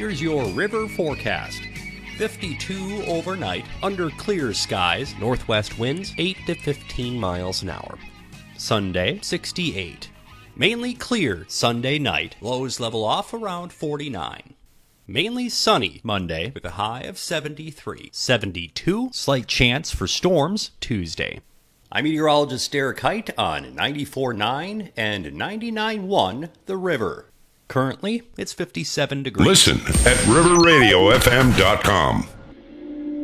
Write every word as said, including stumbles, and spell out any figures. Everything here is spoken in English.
Here's your river forecast. fifty-two overnight, under clear skies, northwest winds eight to fifteen miles an hour. Sunday, sixty-eight. Mainly clear Sunday night, lows level off around forty-nine. Mainly sunny Monday with a high of seventy-three. seventy-two, slight chance for storms Tuesday. I'm meteorologist Derek Height on ninety-four point nine and ninety-nine point one The River. Currently, it's fifty-seven degrees. Listen at river radio f m dot com.